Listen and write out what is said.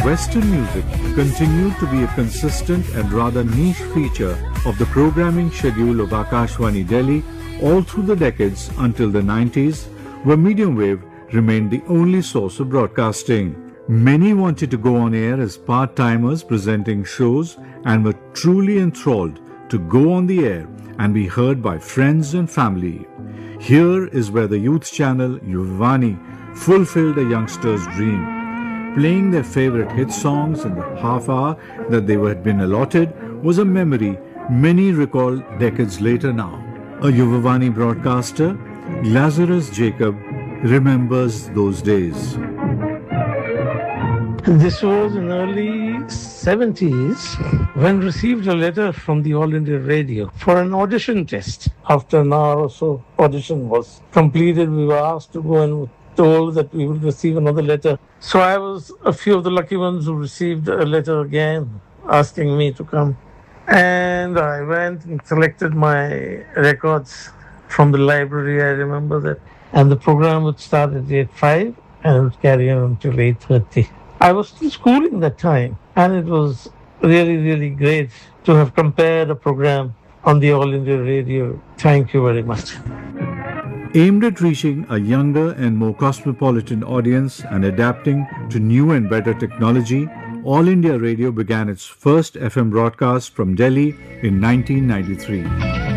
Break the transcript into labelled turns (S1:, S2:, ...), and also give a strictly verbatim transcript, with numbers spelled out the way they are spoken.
S1: Western music continued to be a consistent and rather niche feature of the programming schedule of Akashvani Delhi all through the decades until the nineties, where medium wave remained the only source of broadcasting. Many wanted to go on air as part-timers presenting shows and were truly enthralled to go on the air and be heard by friends and family. Here is where the youth channel Yuvavani fulfilled a youngster's dream. Playing their favorite hit songs in the half hour that they had been allotted was a memory many recall decades later now. A Yuvavani broadcaster, Lazarus Jacob, remembers those days.
S2: This was in early seventies when received a letter from the All India Radio for an audition test. After an hour or so, audition was completed. We were asked to go and told that we would receive another letter. So I was a few of the lucky ones who received a letter again asking me to come. And I went and selected my records from the library, I remember that. And the program would start at eight five and would carry on until eight thirty. I was still schooling that time, and it was really, really great to have compared a program on the All India Radio. Thank you very much.
S1: Aimed at reaching a younger and more cosmopolitan audience and adapting to new and better technology, All India Radio began its first F M broadcast from Delhi in nineteen ninety-three.